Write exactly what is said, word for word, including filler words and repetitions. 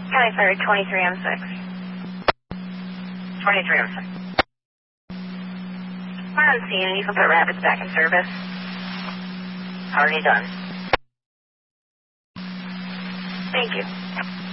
County Fire twenty-three M six. twenty-three M six. We're on scene. You can put Rapids back in service. Already done. Thank you.